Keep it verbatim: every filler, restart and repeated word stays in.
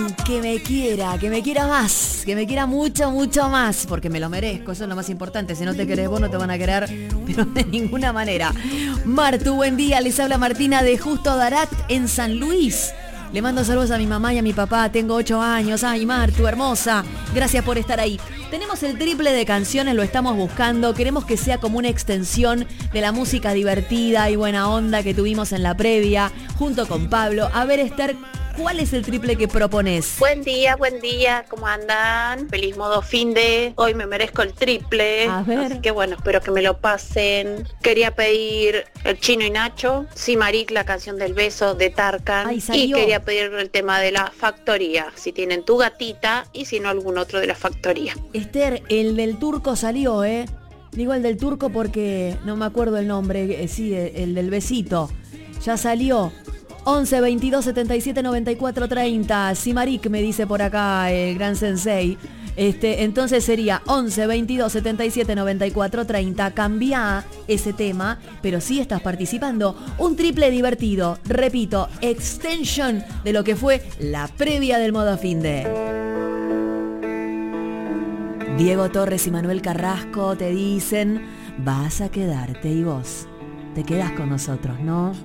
Que me quiera, que me quiera más, que me quiera mucho, mucho más, porque me lo merezco, eso es lo más importante. Si no te querés vos, no te van a querer, pero de ninguna manera. Martu, buen día, les habla Martina de Justo Darat en San Luis. Le mando saludos a mi mamá y a mi papá, tengo ocho años. Ay, Martu, hermosa, gracias por estar ahí. Tenemos el triple de canciones, lo estamos buscando. Queremos que sea como una extensión de la música divertida y buena onda que tuvimos en la previa, junto con Pablo. A ver, Esther, ¿cuál es el triple que propones? Buen día, buen día, ¿cómo andan? Feliz modo fin de, hoy me merezco el triple. A ver. Así que bueno, espero que me lo pasen. Quería pedir El Chino y Nacho, Simarik, la canción del beso de Tarkan. Ay, y salió. quería pedir el tema de La Factoría, si tienen Tu Gatita y si no algún otro de La Factoría. Esther, el del turco salió, ¿eh? Digo el del turco porque no me acuerdo el nombre, eh, sí, el del besito. Ya salió. once, veintidós, setenta y siete, noventa y cuatro, treinta. Simarik me dice por acá el gran sensei. Este, entonces sería once, veintidós, setenta y siete, noventa y cuatro, treinta. Cambia ese tema, pero sí estás participando. Un triple divertido. Repito, extension de lo que fue la previa del modo finde. Diego Torres y Manuel Carrasco te dicen, vas a quedarte y vos te quedás con nosotros, ¿no?